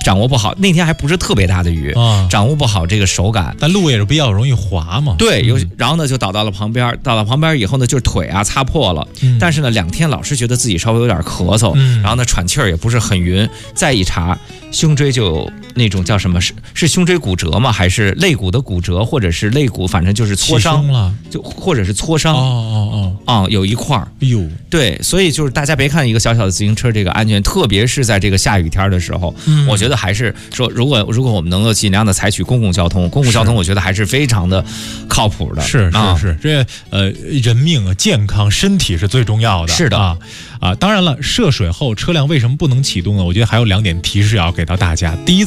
掌握不好，那天还不是特别大的雨，掌握不好这个手感， 但路也是比较容易滑嘛。 对，然后呢就倒到了旁边，到了旁边以后呢，就是腿啊擦破了，但是呢2天老是觉得自己稍微有点咳嗽，然后呢喘气儿也不是很匀，再一查胸椎就有那种叫什么是胸椎骨折吗？还是肋骨的骨折，或者是肋骨反正就是挫伤了， 就或者是挫伤有一块儿。 哎呦， 对，所以就是大家别看一个小小的自行车这个安全，特别是在这个下雨天的时候，我觉得还是说如果我们能够尽量的采取公共交通，我觉得还是非常的靠谱的。 是，这人命健康身体是最重要的。 是的当然了，涉水后车辆为什么不能启动呢？我觉得还有2点提示要给到大家。第一